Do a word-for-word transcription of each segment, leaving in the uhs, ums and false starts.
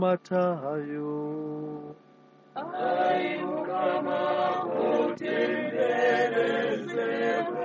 Matayo. Ai Mukama otenderezebwe.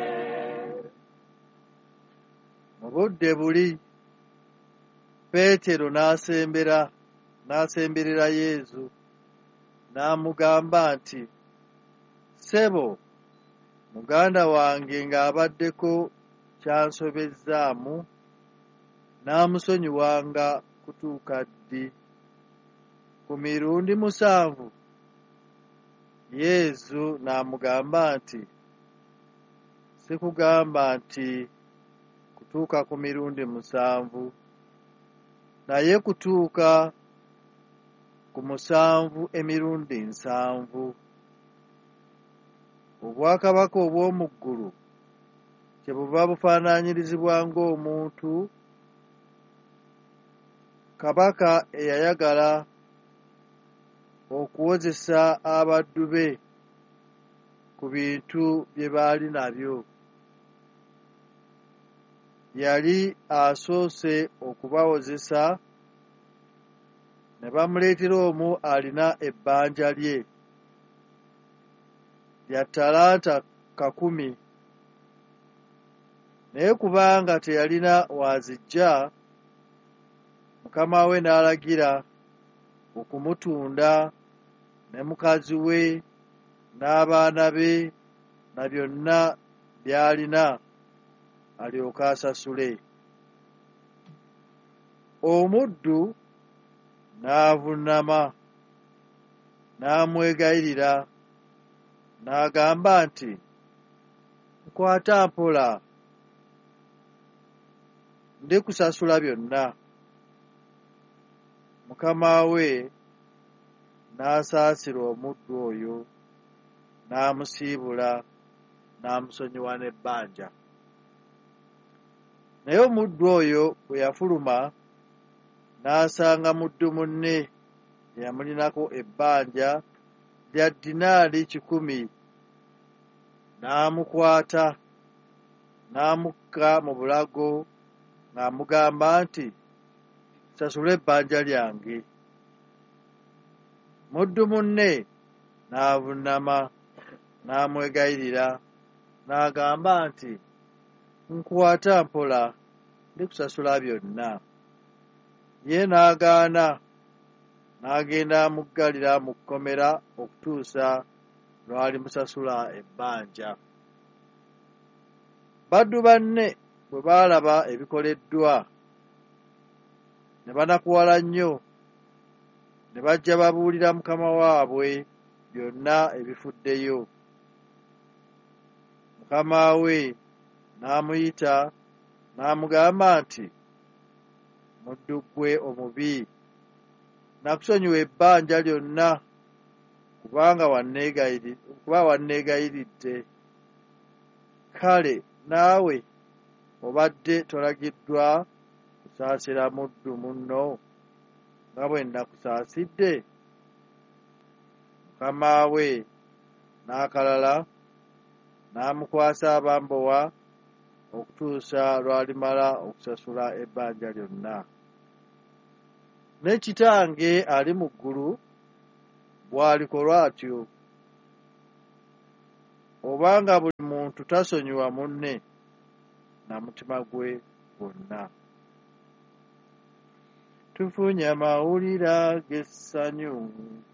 Mu budde buli Peetero n'asembera n'asemberera Yesu n'amugamba nti, Ssebo, muganda wange ng'abaddeko ky'ansobezzaamu, n'amusonyiwanga kutuuka ddi? Ku mirundi musanvu? Yesu n'amugamba nti, sikugamba nti kutuuka ku mirundi musanvu, naye kutuuka ku musanvu emirundi nsanvu. Obwakabaka obw'omu ggulu kyebuva bufaanaanyirizibwa ng'omuntu kabaka eyayagala okuwozesa abaddu be ku bintu bye baali nabyo. Yali asoose okubawozesa, ne bamuleetera omu alina ebbanja lye lya ttalanta kakumi, naye kubanga teyalina waaziggya, mukama we n'alagira okumutunda ne mukazi we n'abaana be na byonna by'alina, alyoke asasule. Omuddu n'avuunama n'amwegayirira n'agamba nti, nkwata mpola, ndikusasula byonna. Mukama we n'asaasira omuddu oyo, n'amusiibula, n'amusonyiwa n'ebbanja. Naye omuddu oyo bwe yafuluma n'asanga muddu munne eyamulinako ebbanja lya ddinaali kikumi, n'amukwata n'amukka mu bulago ng'amugamba nti, sasula ebbanja lyange. Muddu munne n'avuunama n'amwegayirira n'agamba nti, nkwata mpola, ndikusasula byonna. Ye n'agaana, n'agenda amuggalira mu kkomera okutuusa lw'alimusasula ebbanja. Baddu banne bwe baalaba ebikoleddwa ne banakuwala nnyo, ne bajja babuulira mukama waabwe byonna ebifuddeyo. Mukama we n'amuyita n'amugamba nti, muddu ggwe omubi, nakusonyiwa ebbanja lyonna kubanga wanneegayiridde. Kale naawe obadde tolagiddwa kusaasira muddu munno nga bwe nakusaasidde? Mukama we n'akalala n'amukwasa abambowa okutuusa lw'alimala okusasula ebbanja lyonna. Ne Kitange ali mu ggulu bw'alikola atyo, obanga buli muntu tasonyiwa munne na mutima gwe gwonna. Tufunye amawulire g'essanyu.